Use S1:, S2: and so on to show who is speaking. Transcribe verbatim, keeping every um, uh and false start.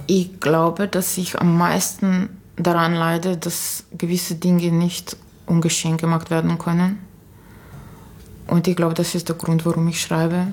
S1: Ich glaube, dass ich am meisten daran leide, dass gewisse Dinge nicht ungeschehen gemacht werden können. Und ich glaube, das ist der Grund, warum ich schreibe.